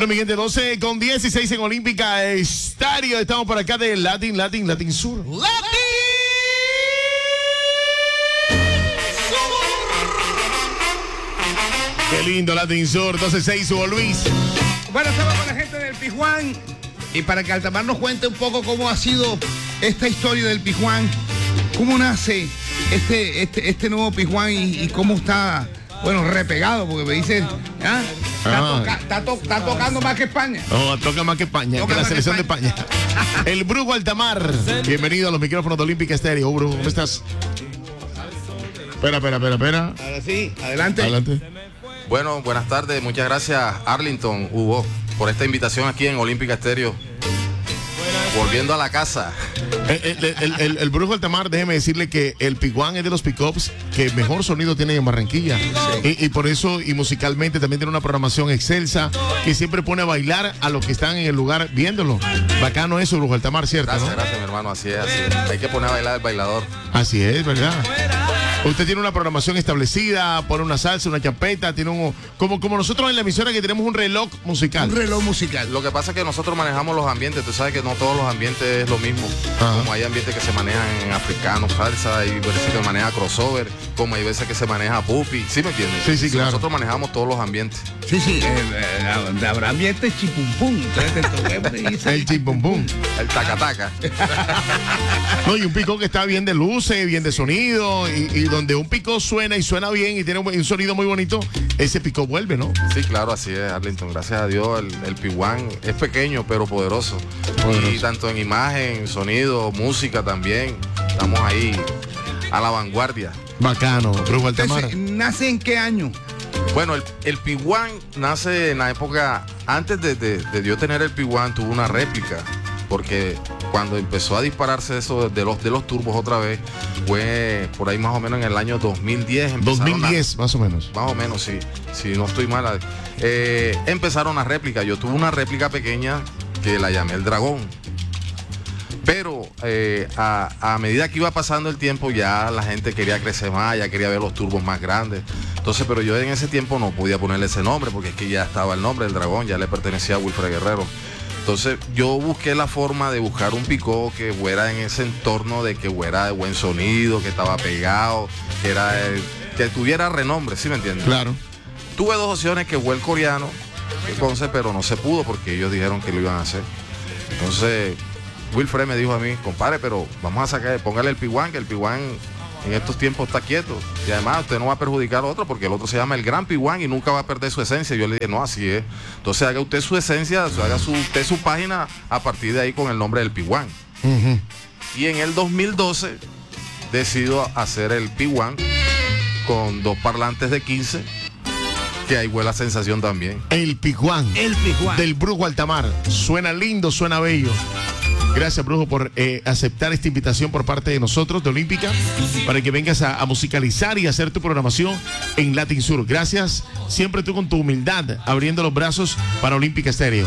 Bueno, mi gente, 12:16 en Olímpica Estéreo. Estamos por acá de Latin Sur. Qué lindo Latin Sur, 12:06, Hugo Luis. Bueno, estamos con la gente del Pijuán. Y para que Altamar nos cuente un poco cómo ha sido esta historia del Pijuán, cómo nace este nuevo Pijuán y cómo está, bueno, repegado, porque me dicen, está tocando más que España. No, toca más que España, que la selección de España. El Brujo Altamar, bienvenido a los micrófonos de Olímpica Estéreo. Brujo, ¿cómo estás? Espera. Ahora sí, adelante. Bueno, buenas tardes, muchas gracias Arlington, Hugo, por esta invitación aquí en Olímpica Estéreo. Volviendo a la casa. El Brujo Altamar, déjeme decirle que el Pijuán es de los pickups que mejor sonido tiene en Barranquilla. Sí. Y por eso, y musicalmente también tiene una programación excelsa que siempre pone a bailar a los que están en el lugar viéndolo. Bacano eso, Brujo Altamar, ¿cierto? Gracias, mi hermano, así es. Hay que poner a bailar al bailador. Así es, ¿verdad? Usted tiene una programación establecida, pone una salsa, una champeta, tiene como nosotros en la emisora que tenemos un reloj musical. Un reloj musical. Lo que pasa es que nosotros manejamos los ambientes, tú sabes que no todos los ambientes es lo mismo. Ajá. Como hay ambientes que se manejan en africano, salsa, hay veces que se maneja crossover, como hay veces que se maneja pupi, ¿sí me entiendes? Sí, claro. Nosotros manejamos todos los ambientes. Sí, habrá ambientes chipumpum. El chipumpum. El tacataca. No, y un pico que está bien de luces, bien de sonido, y donde un pico suena y suena bien y tiene un sonido muy bonito, ese pico vuelve, ¿no? Sí, claro, así es, Arlington. Gracias a Dios, el Pijuán es pequeño pero poderoso. Y tanto en imagen, sonido, música también, estamos ahí a la vanguardia. Bacano, Brujo Altamar. ¿Nace en qué año? Bueno, el Pijuán nace en la época, antes de yo tener el Pijuán, tuvo una réplica, porque cuando empezó a dispararse eso de los turbos otra vez, fue por ahí más o menos en el año 2010. 2010, más o menos. Más o menos, sí. Si no estoy mal. Empezaron las réplicas. Yo tuve una réplica pequeña que la llamé el Dragón. Pero a medida que iba pasando el tiempo, ya la gente quería crecer más, ya quería ver los turbos más grandes. Entonces, pero yo en ese tiempo no podía ponerle ese nombre, porque es que ya estaba el nombre del Dragón, ya le pertenecía a Wilfred Guerrero. Entonces yo busqué la forma de buscar un picó que fuera en ese entorno, de que fuera de buen sonido, que estaba pegado, que tuviera renombre, ¿sí me entiendes? Claro. Tuve dos opciones, que fue el coreano, entonces, pero no se pudo porque ellos dijeron que lo iban a hacer. Entonces Wilfred me dijo a mí, compadre, pero vamos a sacar, póngale el Pijuán, que el Pijuán en estos tiempos está quieto. Y además usted no va a perjudicar al otro, porque el otro se llama el Gran Pijuán y nunca va a perder su esencia. Yo le dije, no, así es. Entonces haga usted su esencia, haga usted su página a partir de ahí con el nombre del Pijuán. Uh-huh. Y en el 2012 decido hacer el Pijuán con 2 parlantes de 15, que ahí fue la sensación también. El Pijuán. El Pijuán. Del Brujo Altamar. Suena lindo, suena bello. Gracias, Brujo, por aceptar esta invitación por parte de nosotros, de Olímpica, para que vengas a musicalizar y hacer tu programación en Latin Sur. Gracias, siempre tú con tu humildad, abriendo los brazos para Olímpica Estéreo.